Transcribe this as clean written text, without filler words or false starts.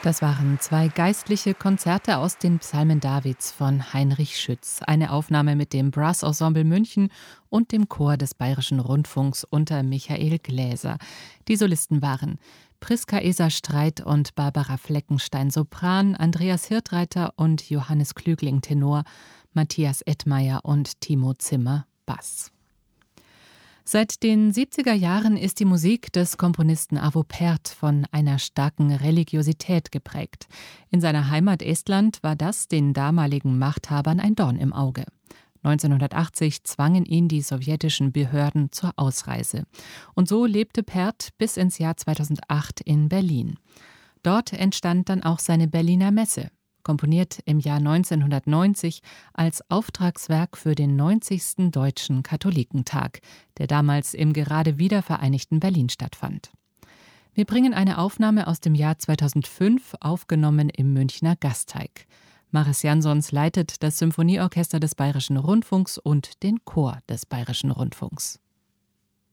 Das waren zwei geistliche Konzerte aus den Psalmen Davids von Heinrich Schütz. Eine Aufnahme mit dem Brass-Ensemble München und dem Chor des Bayerischen Rundfunks unter Michael Gläser. Die Solisten waren Priska Eser-Streit und Barbara Fleckenstein Sopran, Andreas Hirtreiter und Johannes Klügling Tenor, Matthias Ettmeier und Timo Zimmer Bass. Seit den 70er Jahren ist die Musik des Komponisten Arvo Pärt von einer starken Religiosität geprägt. In seiner Heimat Estland war das den damaligen Machthabern ein Dorn im Auge. 1980 zwangen ihn die sowjetischen Behörden zur Ausreise. Und so lebte Pärt bis ins Jahr 2008 in Berlin. Dort entstand dann auch seine Berliner Messe, komponiert im Jahr 1990 als Auftragswerk für den 90. Deutschen Katholikentag, der damals im gerade wiedervereinigten Berlin stattfand. Wir bringen eine Aufnahme aus dem Jahr 2005, aufgenommen im Münchner Gasteig. Maris Jansons leitet das Symphonieorchester des Bayerischen Rundfunks und den Chor des Bayerischen Rundfunks.